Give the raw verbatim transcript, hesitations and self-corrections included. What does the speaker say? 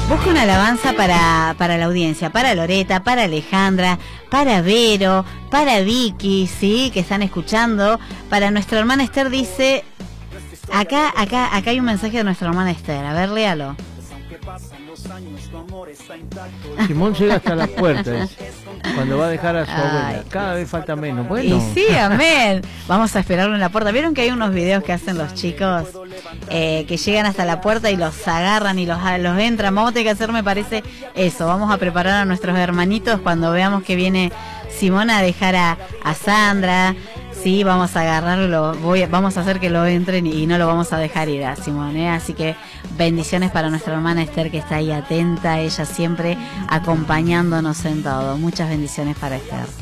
Busca una alabanza para, para la audiencia, para Loreta, para Alejandra, para Vero, para Vicky, ¿sí? Que están escuchando. Para nuestra hermana Esther dice... Acá, acá, acá hay un mensaje de nuestra hermana Esther. A ver, léalo. Simón llega hasta la puerta cuando va a dejar a su abuela. Ay, cada vez falta menos. Bueno. Y sí, amén. Vamos a esperarlo en la puerta. ¿Vieron que hay unos videos que hacen los chicos eh, que llegan hasta la puerta y los agarran y los, los entran? Vamos a tener que hacer, me parece, eso. Vamos a preparar a nuestros hermanitos cuando veamos que viene Simón a dejar a, a Sandra. Sí, vamos a agarrarlo, voy, vamos a hacer que lo entren y no lo vamos a dejar ir a Simón, ¿eh? Así que bendiciones para nuestra hermana Esther, que está ahí atenta, ella siempre acompañándonos en todo. Muchas bendiciones para Esther.